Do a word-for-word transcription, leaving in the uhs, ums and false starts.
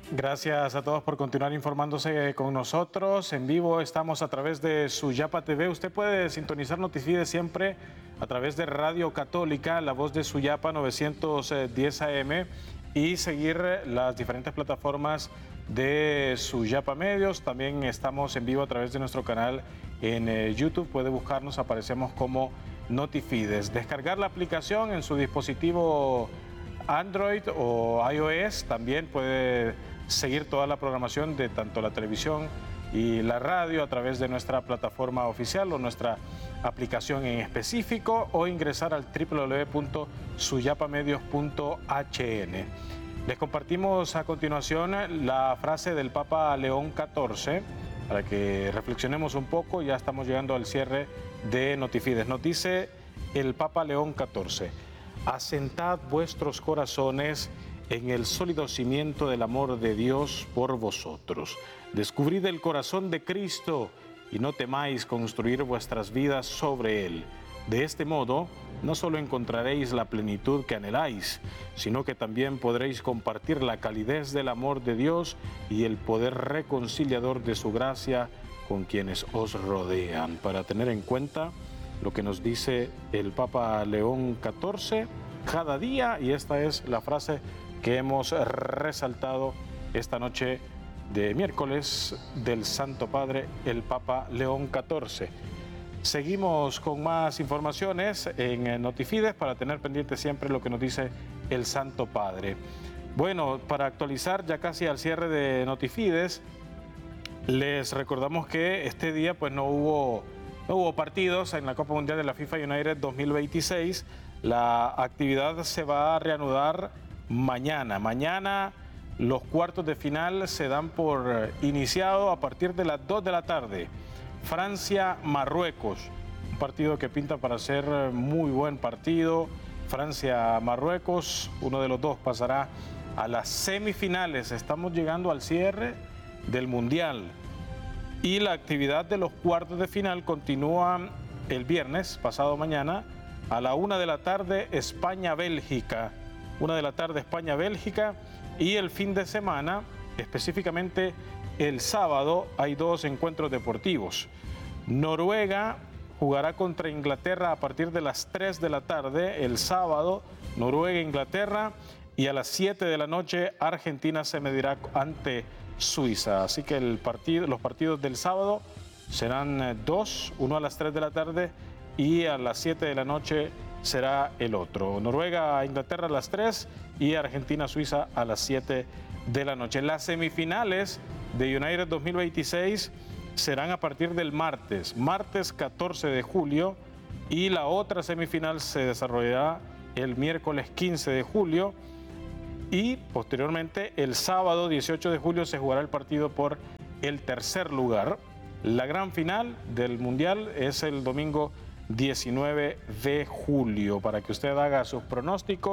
Gracias a todos por continuar informándose con nosotros. En vivo estamos a través de Suyapa T V. Usted puede sintonizar Notifides siempre a través de Radio Católica, la voz de Suyapa novecientos diez A M, y seguir las diferentes plataformas de Suyapa Medios. También estamos en vivo a través de nuestro canal en eh, YouTube. Puede buscarnos, aparecemos como Notifides. Descargar la aplicación en su dispositivo Android o iOS. También puede seguir toda la programación de tanto la televisión y la radio a través de nuestra plataforma oficial o nuestra aplicación en específico, o ingresar al doble u doble u doble u punto suyapamedios punto h n. Les compartimos a continuación la frase del Papa León catorce para que reflexionemos un poco. Ya estamos llegando al cierre de Notifides. Nos dice el Papa León catorce: asentad vuestros corazones en el sólido cimiento del amor de Dios por vosotros. Descubrid el corazón de Cristo y no temáis construir vuestras vidas sobre él. De este modo, no solo encontraréis la plenitud que anheláis, sino que también podréis compartir la calidez del amor de Dios y el poder reconciliador de su gracia con quienes os rodean. Para tener en cuenta lo que nos dice el Papa León catorce cada día, y esta es la frase que hemos resaltado esta noche de miércoles del Santo Padre, el Papa León catorce. Seguimos con más informaciones en Notifides para tener pendiente siempre lo que nos dice el Santo Padre. Bueno, para actualizar ya casi al cierre de Notifides, les recordamos que este día pues no hubo, no hubo partidos en la Copa Mundial de la FIFA United dos mil veintiséis. La actividad se va a reanudar mañana. Mañana los cuartos de final se dan por iniciado a partir de las dos de la tarde. Francia-Marruecos, un partido que pinta para ser muy buen partido. Francia-Marruecos, uno de los dos pasará a las semifinales. Estamos llegando al cierre del Mundial. Y la actividad de los cuartos de final continúa el viernes, pasado mañana, a la una de la tarde, España-Bélgica. Una de la tarde, España-Bélgica. Y el fin de semana, específicamente el sábado, hay dos encuentros deportivos. Noruega jugará contra Inglaterra a partir de las tres de la tarde, el sábado, Noruega-Inglaterra, y a las siete de la noche, Argentina se medirá ante Suiza. Así que el partido, los partidos del sábado serán dos, uno a las tres de la tarde y a las siete de la noche será el otro. Noruega-Inglaterra a las tres y Argentina-Suiza a las siete de la noche. Las semifinales de United dos mil veintiséis serán a partir del martes, martes catorce de julio, y la otra semifinal se desarrollará el miércoles quince de julio, y posteriormente el sábado dieciocho de julio se jugará el partido por el tercer lugar. La gran final del Mundial es el domingo diecinueve de julio, para que usted haga sus pronósticos.